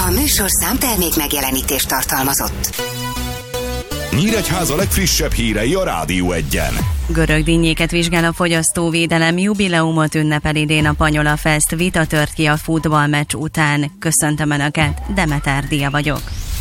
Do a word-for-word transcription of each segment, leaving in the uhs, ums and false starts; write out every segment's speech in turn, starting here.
A műsorszám termék megjelenítést tartalmazott. Nyíregyháza legfrissebb hírei a Rádió Egyen. Görög dinnyéket vizsgál a fogyasztóvédelem, jubileumot ünnepel idén a Panyola Fest, vita tört ki a futballmeccs után. Köszöntöm Önöket, Demeter Dia vagyok.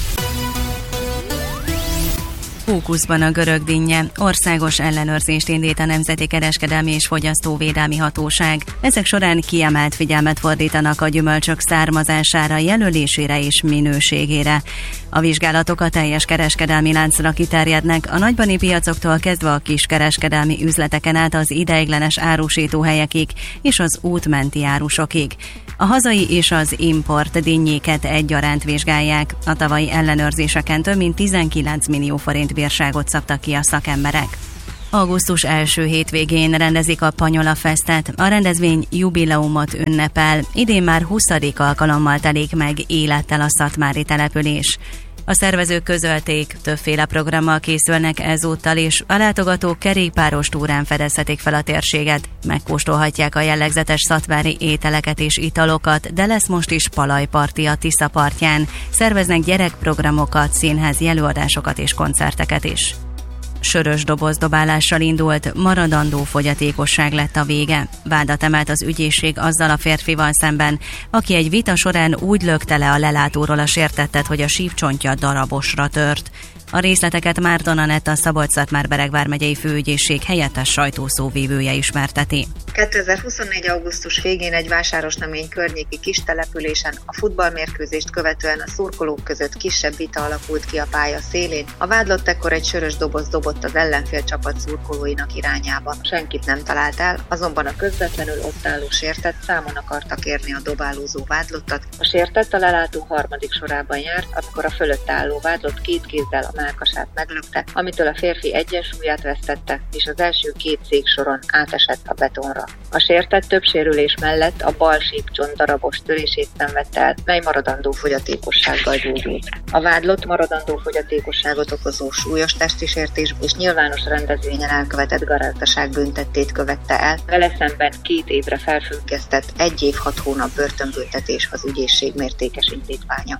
Fókuszban a görög dinnye. Országos ellenőrzést indít a Nemzeti Kereskedelmi és Fogyasztóvédelmi Hatóság. Ezek során kiemelt figyelmet fordítanak a gyümölcsök származására, jelölésére és minőségére. A vizsgálatok a teljes kereskedelmi láncra kiterjednek, a nagybani piacoktól kezdve a kiskereskedelmi üzleteken át az ideiglenes árusítóhelyekig és az útmenti árusokig. A hazai és az import dinnyéket egyaránt vizsgálják. A tavalyi ellenőrzéseken több mint tizenkilenc millió forint bírságot szabtak ki a szakemberek. Augusztus első hétvégén rendezik a Panyola Festet. A rendezvény jubileumot ünnepel. Idén már huszadik alkalommal telik meg élettel a szatmári település. A szervezők közölték, többféle programmal készülnek ezúttal, és a látogatók kerékpáros túrán fedezhetik fel a térséget. Megkóstolhatják a jellegzetes szatmári ételeket és italokat, de lesz most is palajparti a Tisza partján. Szerveznek gyerekprogramokat, színházi előadásokat és koncerteket is. Sörös dobozdobálással indult, maradandó fogyatékosság lett a vége. Vádat emelt az ügyészség azzal a férfival szemben, aki egy vita során úgy lökte le a lelátóról a sértettet, hogy a sípcsontja darabosra tört. A részleteket Márton Anett, a Szabolcs-Szatmár-Bereg vármegyei főügyészség helyettes sajtószóvivője ismerteti. kétezer-huszonnégy. augusztus végén egy Vásárosnamény környéki kis településen a futballmérkőzést követően a szurkolók között kisebb vita alakult ki a pálya szélén. A vádlott ekkor egy sörös doboz dobott az ellenfél csapat szurkolóinak irányába. Senkit nem talált el, azonban a közvetlenül ott álló sértett számon akarta kérni a dobálózó vádlottat. A sértett a lelátó harmadik sorában járt, amikor a fölött álló vádlott két kézzel a mellkasát meglökte, amitől a férfi egyensúlyát vesztette, és az első két széksoron átesett a betonra. A sértett több sérülés mellett a bal sípcsont darabos törését szenvedte el, mely maradandó fogyatékossággal gyógyult. A vádlott maradandó fogyatékosságot okozó súlyos testi sértés és nyilvános rendezvényen elkövetett garázdaság büntettét követte el, vele szemben két évre felfüggesztett egy év hat hónap börtönbüntetés az ügyészség mértékes indítványa.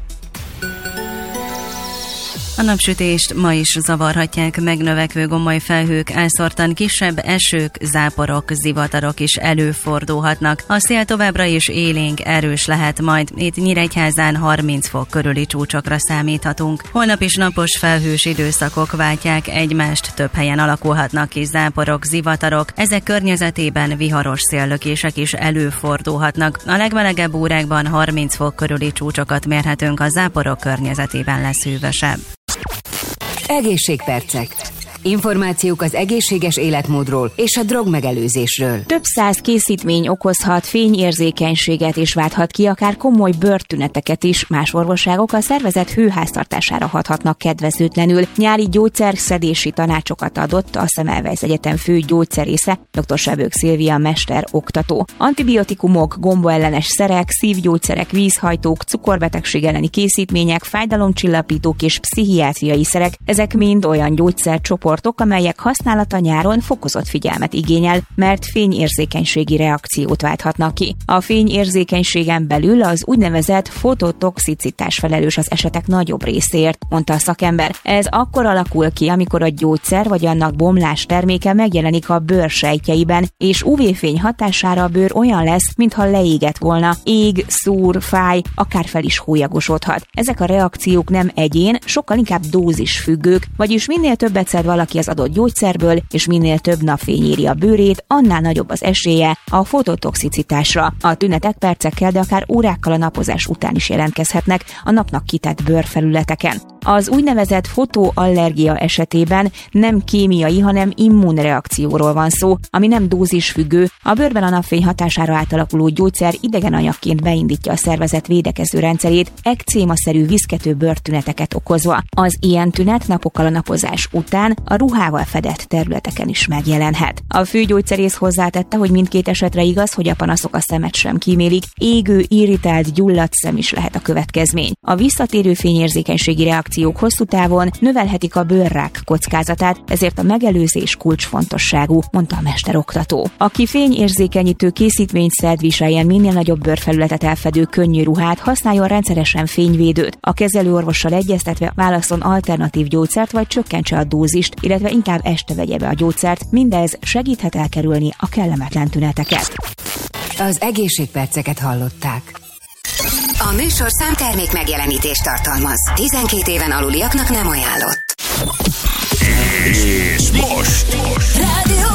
A napsütést ma is zavarhatják megnövekvő gomoly felhők, elszórtan kisebb esők, záporok, zivatarok is előfordulhatnak. A szél továbbra is élénk, erős lehet majd, itt Nyíregyházán harminc fok körüli csúcsokra számíthatunk. Holnap is napos felhős időszakok váltják egymást, több helyen alakulhatnak ki záporok, zivatarok, ezek környezetében viharos széllökések is előfordulhatnak. A legmelegebb órákban harminc fok körüli csúcsokat mérhetünk, a záporok környezetében lesz hűvösebb. Egészségpercek. Információk az egészséges életmódról és a drogmegelőzésről. Több száz készítmény okozhat fényérzékenységet és válthat ki akár komoly bőrtüneteket is. Más orvosságok a szervezet hőháztartására hathatnak kedvezőtlenül. Nyári gyógyszerszedési tanácsokat adott a Semmelweis Egyetem fő gyógyszerésze, dr. Sebők Szilvia mester oktató. Antibiotikumok, gombaellenes szerek, szívgyógyszerek, vízhajtók, cukorbetegség elleni készítmények, fájdalomcsillapítók és pszichiátriai szerek, ezek mind olyan gyógyszercsoportok, amelyek használata nyáron fokozott figyelmet igényel, mert fényérzékenységi reakciót válthatnak ki. A fényérzékenységen belül az úgynevezett fototoxicitás felelős az esetek nagyobb részéért, mondta a szakember. Ez akkor alakul ki, amikor a gyógyszer vagy annak bomlás terméke megjelenik a bőr sejtjeiben, és ú vé-fény hatására a bőr olyan lesz, mintha leégett volna, ég, szúr, fáj, akár fel is hólyagosodhat. Ezek a reakciók nem egyén, sokkal inkább dózis függők, vagyis minél többet szed valaki az adott gyógyszerből, és minél több napfény éri a bőrét, annál nagyobb az esélye a fototoxicitásra. A tünetek percekkel, de akár órákkal a napozás után is jelentkezhetnek a napnak kitett bőrfelületeken. Az úgynevezett fotoallergia esetében nem kémiai, hanem immunreakcióról van szó, ami nem dózisfüggő. A bőrben a napfény hatására átalakuló gyógyszer idegen anyagként beindítja a szervezet védekező rendszerét, ekcémaszerű viszkető bőrtüneteket okozva. Az ilyen tünet napokkal a napozás után a ruhával fedett területeken is megjelenhet. A főgyógyszerész hozzátette, hogy mindkét esetre igaz, hogy a panaszok a szemet sem kímélik, égő, irritált, gyulladt szem is lehet a következmény. A visszatérő fényérzékenységi reakció reakciók hosszú távon növelhetik a bőrrák kockázatát, ezért a megelőzés kulcsfontosságú, mondta a mesteroktató. Aki fényérzékenyítő készítményt szed, viseljen minél nagyobb bőrfelületet elfedő könnyű ruhát, használjon rendszeresen fényvédőt. A kezelőorvossal egyeztetve válasszon alternatív gyógyszert, vagy csökkentse a dózist, illetve inkább este vegye be a gyógyszert. Mindez segíthet elkerülni a kellemetlen tüneteket. Az egészségperceket hallották. A műsor számtermék megjelenítést tartalmaz. tizenkét éven aluliaknak nem ajánlott. És most, most. Rádió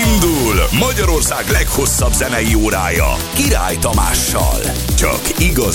Indul Magyarország leghosszabb zenei órája Király Tamással. Csak igazi